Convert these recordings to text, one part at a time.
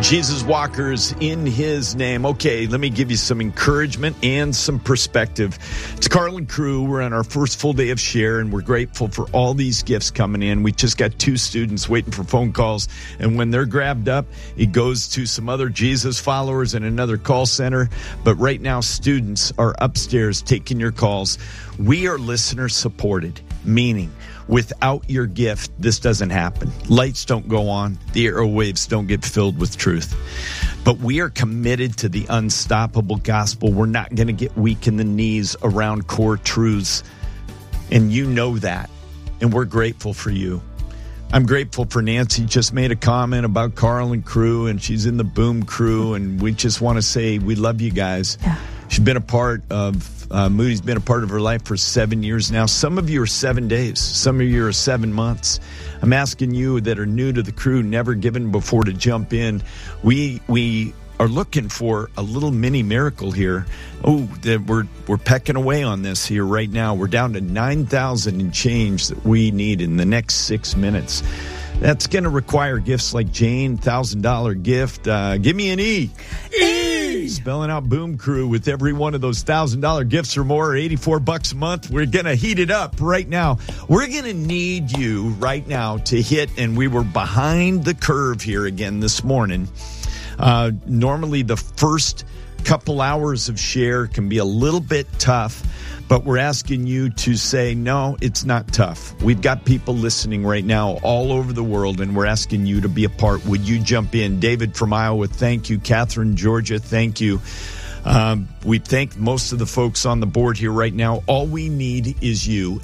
Jesus walkers in his name. Okay, let me give you some encouragement and some perspective. It's Carl and crew. We're on our first full day of share, and we're grateful for all these gifts coming in. We just got 2 students waiting for phone calls, and when they're grabbed up, it goes to some other Jesus followers in another call center. But right now, students are upstairs taking your calls. We are listener supported, meaning without your gift, this doesn't happen. Lights don't go on. The airwaves don't get filled with truth. But we are committed to the unstoppable gospel. We're not going to get weak in the knees around core truths. And you know that. And we're grateful for you. I'm grateful for Nancy. Just made a comment about Carl and crew, and she's in the Boom crew. And we just want to say we love you guys. Yeah. She's been a part of Moody's been a part of her life for 7 years now. Some of you are 7 days. Some of you are 7 months. I'm asking you that are new to the crew, never given before, to jump in. We are looking for a little mini miracle here. Oh, we're pecking away on this here right now. We're down to 9,000 and change that we need in the next 6 minutes. That's going to require gifts like Jane, $1,000 gift. Give me an E. Spelling out Boom Crew with every one of those $1,000 gifts or more, $84 a month. We're going to heat it up right now. We're going to need you right now to hit, and we were behind the curve here again this morning. Normally the first couple hours of share can be a little bit tough, but we're asking you to say, no, it's not tough. We've got people listening right now all over the world, and we're asking you to be a part. Would you jump in? David from Iowa, thank you. Catherine, Georgia, thank you. We thank most of the folks on the board here right now. All we need is you.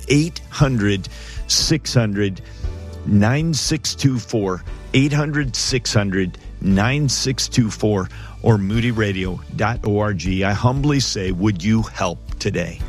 800-600-9624. 800-600-9624 or moodyradio.org. I humbly say, would you help today?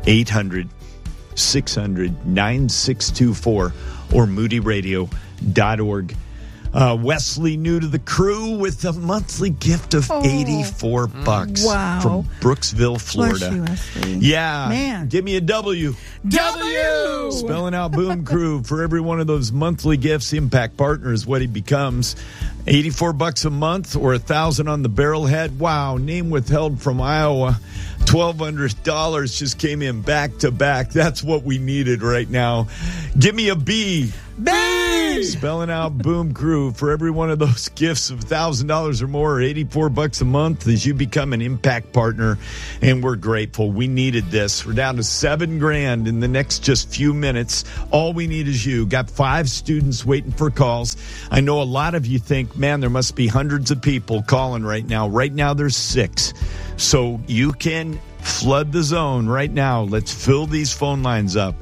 800-600-9624 or moodyradio.org. Wesley, new to the crew, with a monthly gift of $84 from Brooksville, Florida. Bless you, Wesley. Yeah. Man. Give me a W. W! Spelling out Boom Crew for every one of those monthly gifts. Impact Partner is what he becomes. $84 a month or $1,000 on the barrelhead. Wow. Name withheld from Iowa. $1,200 just came in back to back. That's what we needed right now. Give me a B. B! Spelling out Boom Crew for every one of those gifts of $1,000 or more, $84 a month, as you become an Impact Partner. And we're grateful. We needed this. We're down to $7,000 in the next just few minutes. All we need is you. Got 5 students waiting for calls. I know a lot of you think, man, there must be hundreds of people calling right now. Right now, there's 6. So you can flood the zone right now. Let's fill these phone lines up.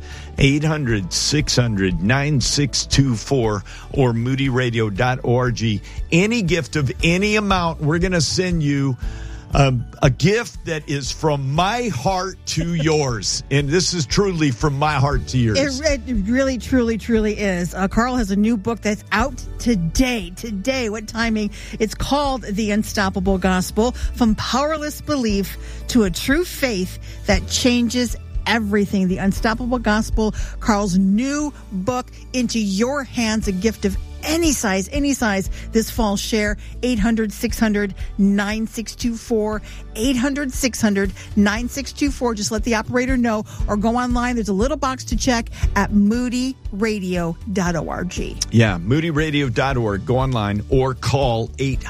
800-600-9624 or moodyradio.org. Any gift of any amount, we're going to send you a gift that is from my heart to yours. And this is truly from my heart to yours. It really, truly, truly is. Carl has a new book that's out today. Today, what timing? It's called The Unstoppable Gospel, From Powerless Belief to a True Faith That Changes Everything. The Unstoppable Gospel, Carl's new book, into your hands, a gift of any size, this fall. Share 800-600-9624, 800-600-9624. Just let the operator know or go online. There's a little box to check at moodyradio.org. Yeah, moodyradio.org. Go online or call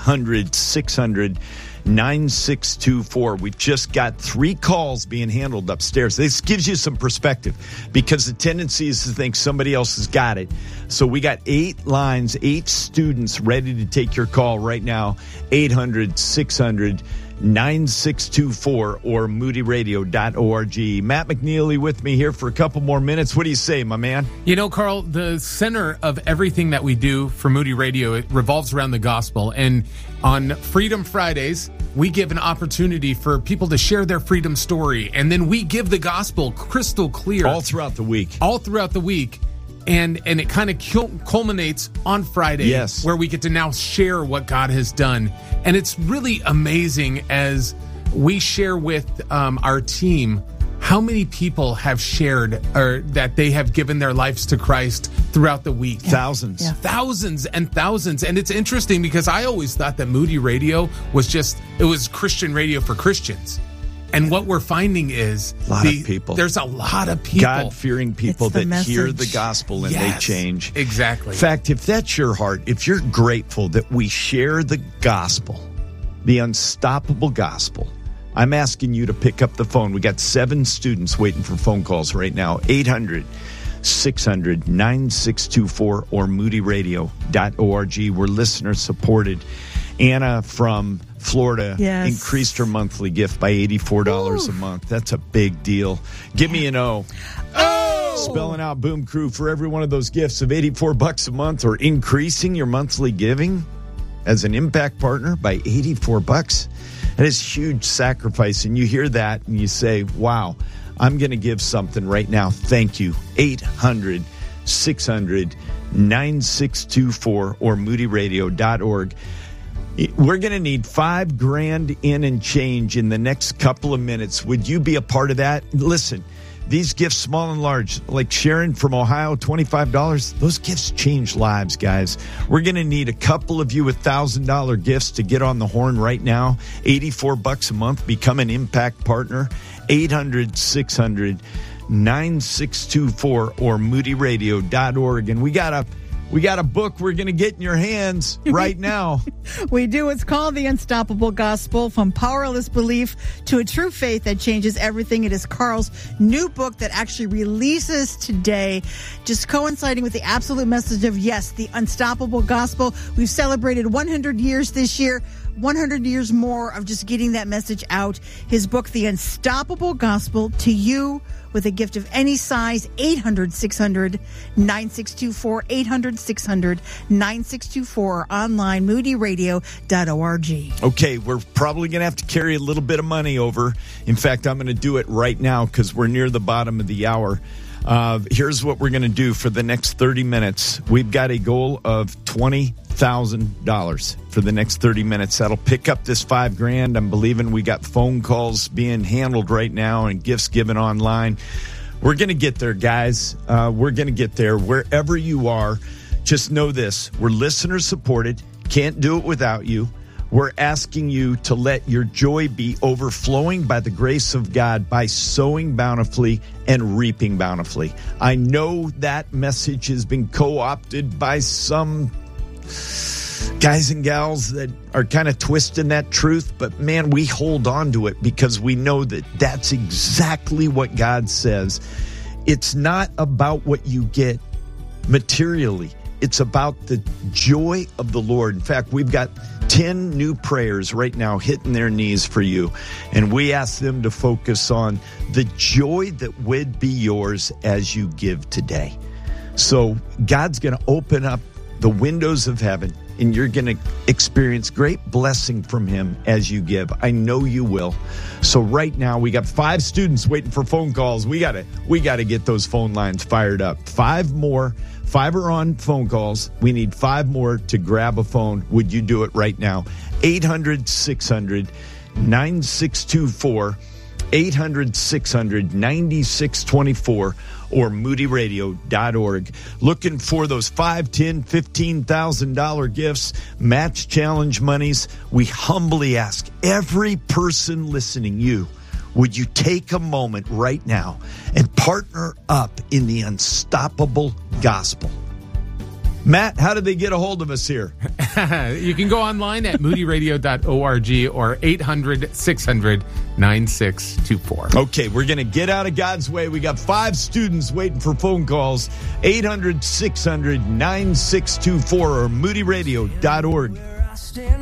800-600-9624. We've just got 3 calls being handled upstairs. This gives you some perspective because the tendency is to think somebody else has got it. So we got 8 lines, 8 students ready to take your call right now. 800-600-9624 or moodyradio.org. Matt McNeely with me here for a couple more minutes. What do you say, my man? You know, Carl, the center of everything that we do for Moody Radio, it revolves around the gospel. And on Freedom Fridays, we give an opportunity for people to share their freedom story. And then we give the gospel crystal clear. All throughout the week. And it kind of culminates on Friday, yes, where we get to now share what God has done. And it's really amazing as we share with our team how many people have shared or that they have given their lives to Christ throughout the week? Thousands. Yeah. Thousands and thousands. And it's interesting because I always thought that Moody Radio was it was Christian radio for Christians. And what we're finding is a lot of people. There's a lot of people. God-fearing people It's the that hear message. the gospel and they change. Exactly. In fact, if that's your heart, if you're grateful that we share the gospel, the unstoppable gospel, I'm asking you to pick up the phone. We got 7 students waiting for phone calls right now. 800-600-9624 or moodyradio.org. We're listener supported. Anna from Florida increased her monthly gift by $84 a month. That's a big deal. Give me an O. Spelling out Boom Crew for every one of those gifts of $84 a month or increasing your monthly giving as an impact partner by $84. That is huge sacrifice. And you hear that and you say, wow, I'm going to give something right now. Thank you. 800-600-9624 or moodyradio.org. We're going to need $5,000 in and change in the next couple of minutes. Would you be a part of that? Listen, these gifts, small and large, like Sharon from Ohio, $25, those gifts change lives, guys. We're going to need a couple of you with $1,000 gifts to get on the horn right now. $84 a month. Become an impact partner. 800-600-9624 or moodyradio.org. And we got a book we're going to get in your hands right now. We do. It's called The Unstoppable Gospel, From Powerless Belief to a True Faith That Changes Everything. It is Carl's new book that actually releases today, just coinciding with the absolute message of, yes, the unstoppable gospel. We've celebrated 100 years this year, 100 years more of just getting that message out. His book, The Unstoppable Gospel, to you with a gift of any size. 800-600-9624, 800-600-9624, online, moodyradio.org. Okay, we're probably going to have to carry a little bit of money over. In fact, I'm going to do it right now because we're near the bottom of the hour. Here's what we're going to do for the next 30 minutes. We've got a goal of $20,000 for the next 30 minutes. That'll pick up this $5,000. I'm believing we got phone calls being handled right now and gifts given online. We're going to get there, guys. We're going to get there. Wherever you are, just know this. We're listener supported. Can't do it without you. We're asking you to let your joy be overflowing by the grace of God by sowing bountifully and reaping bountifully. I know that message has been co-opted by some guys and gals that are kind of twisting that truth, but man, we hold on to it because we know that that's exactly what God says. It's not about what you get materially. It's about the joy of the Lord. In fact, we've got 10 new prayers right now hitting their knees for you. And we ask them to focus on the joy that would be yours as you give today. So God's going to open up the windows of heaven and you're going to experience great blessing from him as you give. I know you will. So right now we got 5 students waiting for phone calls. We got to get those phone lines fired up. 5 more. 5 are on phone calls. We need 5 more to grab a phone. Would you do it right now? 800-600-9624, 800-600-9624, or moodyradio.org. Looking for those $5,000, $10,000, $15,000 gifts, match challenge monies. We humbly ask every person listening, you, would you take a moment right now and partner up in the unstoppable gospel? Matt, how do they get a hold of us here? You can go online at moodyradio.org or 800-600-9624. Okay, we're going to get out of God's way. We got 5 students waiting for phone calls. 800-600-9624 or moodyradio.org.